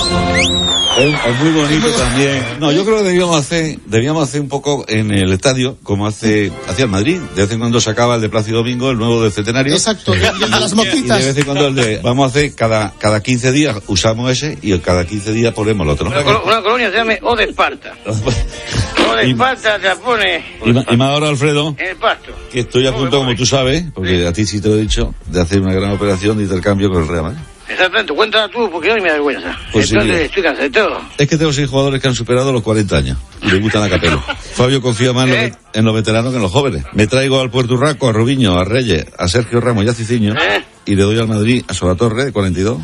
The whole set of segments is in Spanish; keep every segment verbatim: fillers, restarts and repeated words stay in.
Es, es muy bonito también. No, yo creo que debíamos hacer, debíamos hacer un poco en el estadio, como hace, hacía el Madrid. De vez en cuando sacaba el de Plácido Domingo, el nuevo del Centenario. Exacto, y el de las motitas. Y de vez en cuando el de, vamos a hacer cada, cada quince días usamos ese y cada quince días ponemos el otro. Una, col- una colonia se llama O de Esparta. O de Esparta te la pone. Y, ma- y más ahora, Alfredo, En el pasto. que estoy a punto, como tú sabes, porque a ti sí te lo he dicho, de hacer una gran operación de intercambio con el Real Madrid. Exactamente, cuéntala tú, porque hoy me da vergüenza. Pues sí, Entonces mira. estoy cansado de todo. Es que tengo seis jugadores que han superado los cuarenta años y le gustan a Capello. Fabio confía más en los, ¿Eh? en los veteranos que en los jóvenes. Me traigo al Puerto Urraco, a Rubiño, a Reyes, a Sergio Ramos y a Ciciño, ¿Eh? y le doy al Madrid a Solatorre, de cuarenta y dos,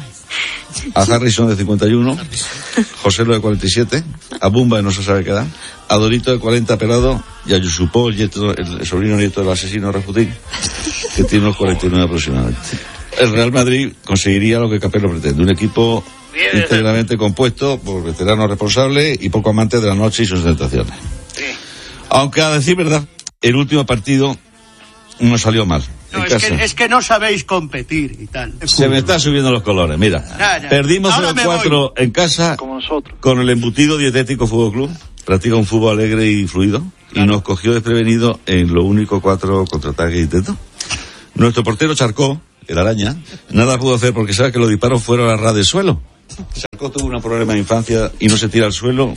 a Harrison, de cincuenta y uno, José Lo, de cuarenta y siete, a Bumba, de no se sabe qué edad, a Dorito, de cuarenta, pelado, y a Yusupó, el, nieto- el sobrino nieto del asesino Rasputín, que tiene unos cuarenta y nueve aproximadamente. El Real Madrid conseguiría lo que Capello pretende, un equipo Bien, íntegramente compuesto por veteranos responsables y poco amantes de la noche y sus tentaciones. Sí. Aunque, a decir verdad, el último partido no salió mal. No, en es casa. que, es que no sabéis competir y tal. Se me están subiendo los colores, mira. Ya, ya. Perdimos Ahora cero me cuatro en casa Como nosotros. con el embutido dietético Fútbol Club. Practica un fútbol alegre y fluido. Y nos cogió desprevenido en lo único cuatro contraataques intentó. Nuestro portero Charcó, el araña, nada pudo hacer porque sabe que los disparos fueron a ras del suelo. Charcó tuvo un problema de infancia y no se tira al suelo,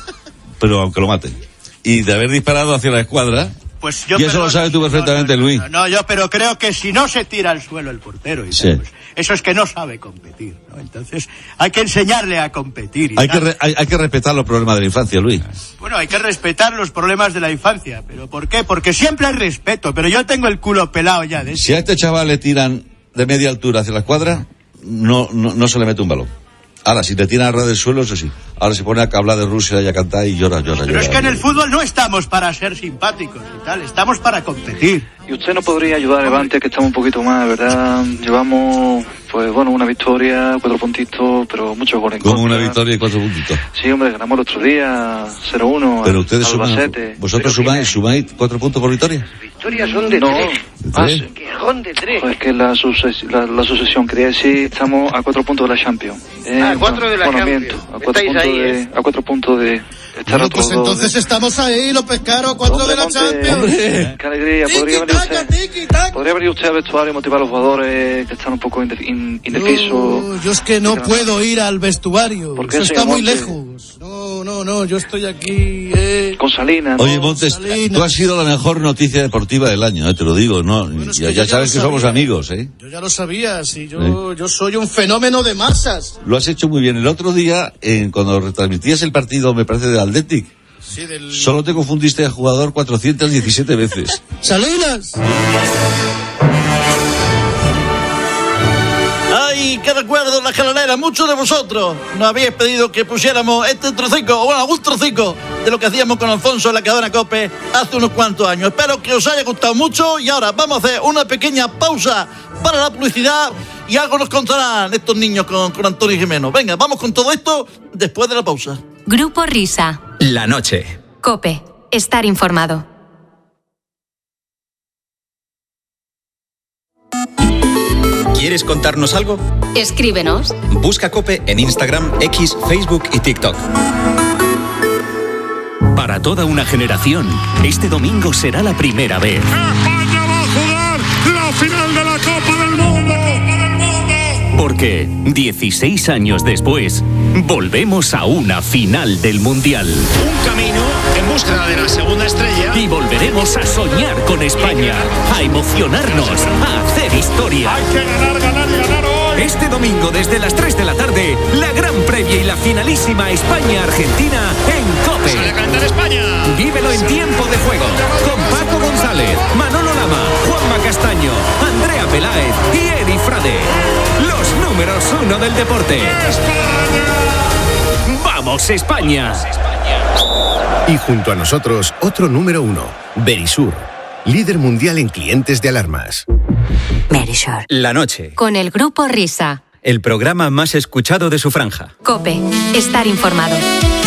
pero aunque lo maten. Y de haber disparado hacia la escuadra, Pues yo y eso pero- lo sabes tú perfectamente, no, no, Luis. No, no, yo pero creo que si no se tira al suelo el portero y Sí. tal, pues, eso es que no sabe competir, ¿no? Entonces hay que enseñarle a competir. Y Hay que, tal. re- hay, hay que respetar los problemas de la infancia, Luis. Bueno, hay que respetar los problemas de la infancia, pero ¿por qué? Porque siempre hay respeto, pero yo tengo el culo pelado ya de eso. Si a este chaval le tiran de media altura hacia la escuadra, no, no, no se le mete un balón. Ahora, si le tiran a ras del suelo, eso sí. Ahora se pone a hablar de Rusia y a cantar y llora, llora, Pero llora. es que en el fútbol no estamos para ser simpáticos y tal, estamos para competir. ¿Y usted no podría ayudar a Levante, que estamos un poquito más, verdad? Llevamos, pues bueno, una victoria, cuatro puntitos, pero muchos goles en Como contra. una victoria y cuatro puntitos. Sí, hombre, ganamos el otro día, cero uno. Pero ustedes suman, Albacete. vosotros Pero sumáis, que- sumáis cuatro puntos por victoria. Victorias son de No. tres. Ah, ¿De sí. tres? Que son de tres. Pues que la, suces- la, la sucesión, quería decir, estamos a cuatro puntos de la Champions. Eh, Ah, cuatro de la bueno, Champions. miento, a cuatro Estáis puntos ahí, de, ¿eh? a cuatro puntos de estar Bueno, otros pues dos entonces de- estamos ahí, López Caro, cuatro Hombre, de la Monte, Champions. hombre, qué alegría. Podría venir Tiki-taka, usted, tiki-taka. podría venir usted al vestuario y motivar a los jugadores que están un poco inde- in- indecisos. No, yo es que no puedo ir al vestuario. ¿Por qué, Eso está señor muy Monte? lejos. No, no, no, yo estoy aquí. Eh. Con Salinas, ¿no? Oye, Montes, Salinas. tú has sido la mejor noticia deportiva del año, eh, te lo digo, ¿no? Bueno, es ya que ya yo ya sabes lo que somos sabía. amigos, ¿eh? Yo ya lo sabía, sí, yo, yo soy un fenómeno de masas. Lo has hecho muy bien. El otro día, eh, cuando retransmitías el partido, me parece, del Athletic, Sí, del... solo te confundiste de jugador cuatrocientas diecisiete veces. Salinas. ¡Ay, qué recuerdo la escalera! Muchos de vosotros nos habéis pedido que pusiéramos este trocico, o bueno, algún trocico de lo que hacíamos con Alfonso en la cadena COPE hace unos cuantos años. Espero que os haya gustado mucho y ahora vamos a hacer una pequeña pausa para la publicidad y algo nos contarán estos niños con, con Antonio y Jimeno. Venga, vamos con todo esto después de la pausa. Grupo Risa. La noche. COPE. Estar informado. ¿Quieres contarnos algo? Escríbenos. Busca COPE en Instagram, X, Facebook y TikTok. Para toda una generación, este domingo será la primera vez. España va a jugar la final de la Copa del Mundo. Porque dieciséis años después, volvemos a una final del Mundial. Un camino en búsqueda de la segunda estrella. Y volveremos a soñar con España, a emocionarnos, a hacer historia. Hay que ganar, ganar y ganar hoy. Este domingo desde las tres de la tarde, la gran previa y la finalísima España-Argentina en COPE. Sale a cantar España. Vívelo en tiempo de juego con Paco González, Manolo Lama, Juanma Castaño, Andrea Peláez y Eri Frade. Los números uno del deporte. ¡Vamos, España! Y junto a nosotros, otro número uno, Verisur, líder mundial en clientes de alarmas. Verisur. La noche. Con el Grupo Risa. El programa más escuchado de su franja. COPE. Estar informado.